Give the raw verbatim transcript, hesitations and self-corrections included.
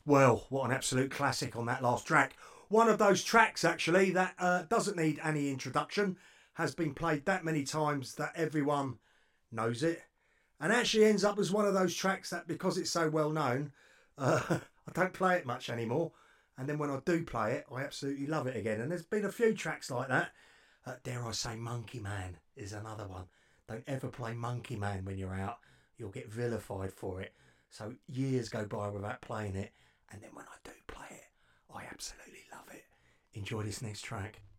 Well, what an absolute classic on that last track. One of those tracks, actually, that uh, doesn't need any introduction, has been played that many times that everyone knows it, and actually ends up as one of those tracks that, because it's so well known, uh, I don't play it much anymore. And then when I do play it, I absolutely love it again. And there's been a few tracks like that. Uh, dare I say Monkey Man is another one. Don't ever play Monkey Man when you're out. You'll get vilified for it. So years go by without playing it. And then when I do play it, I absolutely love it. Enjoy this next track.